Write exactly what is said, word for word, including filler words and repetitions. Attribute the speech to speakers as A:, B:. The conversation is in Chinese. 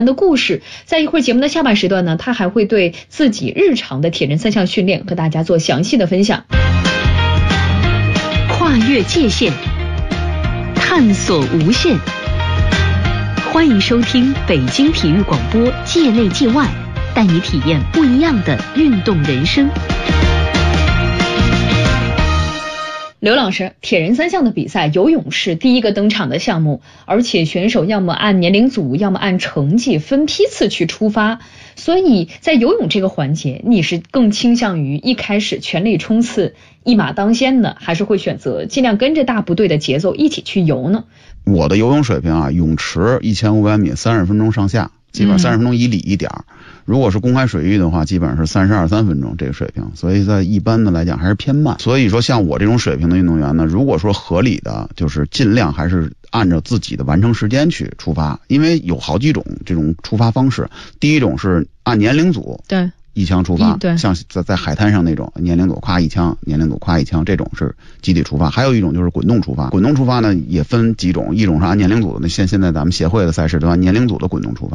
A: 的故事。在一会儿节目的下半时段呢，他还会对自己日常的铁人三项训练和大家做详细的分享。
B: 跨越界限，探索无限，欢迎收听北京体育广播界内界外，带你体验不一样的运动人生。
A: 刘老师，铁人三项的比赛，游泳是第一个登场的项目，而且选手要么按年龄组，要么按成绩分批次去出发，所以在游泳这个环节，你是更倾向于一开始全力冲刺，一马当先呢，还是会选择尽量跟着大部队的节奏一起去游呢？
C: 我的游泳水平啊，泳池一千五百米三十分钟上下，基本上三十分钟以里一点儿。嗯，如果是公开水域的话，基本上是三十二三分钟这个水平，所以在一般的来讲还是偏慢。所以说像我这种水平的运动员呢，如果说合理的，就是尽量还是按照自己的完成时间去出发，因为有好几种这种出发方式。第一种是按年龄组，对，一枪出发，对，像在在海滩上那种年龄组夸一枪，年龄组夸一枪，这种是集体出发。还有一种就是滚动出发，滚动出发呢也分几种，一种是按年龄组的，那现现在咱们协会的赛事都按年龄组的滚动出发。